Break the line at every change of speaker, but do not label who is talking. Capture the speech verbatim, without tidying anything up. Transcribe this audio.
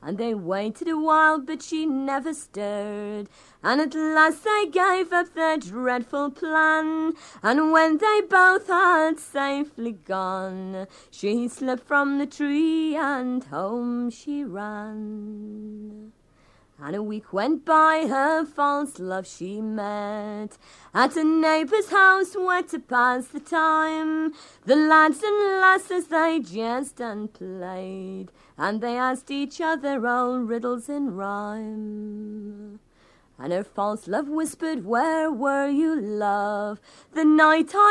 And they waited a while, but she never stirred. And at last they gave up their dreadful plan. And when they both had safely gone, she slipped from the tree and home she ran. And a week went by, her false love she met at a neighbour's house where to pass the time. The lads and lasses they jest and played, and they asked each other old riddles in rhyme. And her false love whispered, "Where were you, love, the night I